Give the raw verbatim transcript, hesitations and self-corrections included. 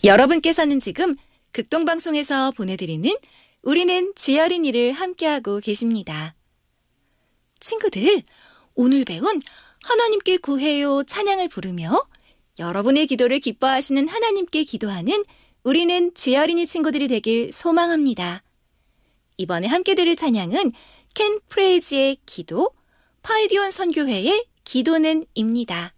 여러분께서는 지금 극동방송에서 보내드리는 우리는 주여린이를 함께하고 계십니다. 친구들, 오늘 배운 하나님께 구해요 찬양을 부르며 여러분의 기도를 기뻐하시는 하나님께 기도하는 우리는 주여린이 친구들이 되길 소망합니다. 이번에 함께 들을 찬양은 켄 프레이지의 기도, 파이디온 선교회의 기도는 입니다.